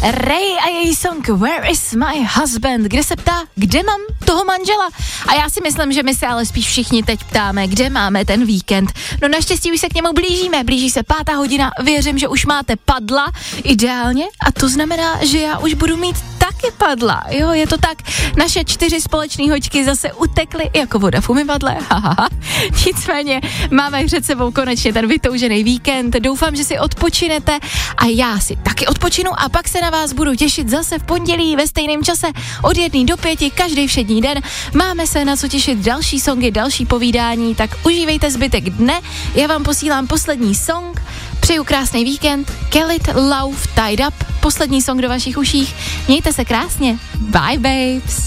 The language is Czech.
Ray a její song Where is my husband, kde se ptá, kde mám toho manžela. A já si myslím, že my se ale spíš všichni teď ptáme, kde máme ten víkend. No naštěstí už se k němu blíží se 5. hodina, věřím, že už máte padla, ideálně, a to znamená, že já už budu mít taky padla, jo, je to tak, naše 4 společné hoďky zase utekly jako voda v umyvadle, nicméně máme před sebou konečně ten vytoužený víkend, doufám, že si odpočinete a já si taky odpočinu a pak se na vás budu těšit zase v pondělí ve stejném čase od 1 do 5, každý všední den, máme se na co těšit, další songy, další povídání, tak užívejte zbytek dne, já vám posílám poslední song, přeju krásný víkend, Kellit Love Tied Up, poslední song do vašich uších, mějte se krásně, bye babes.